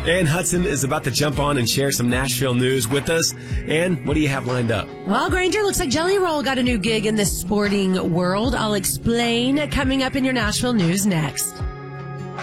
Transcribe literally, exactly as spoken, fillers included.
Ann Hudson is about to jump on and share some Nashville news with us. Ann, what do you have lined up? Well, Granger, looks like Jelly Roll got a new gig in the sporting world. I'll explain coming up in your Nashville news next.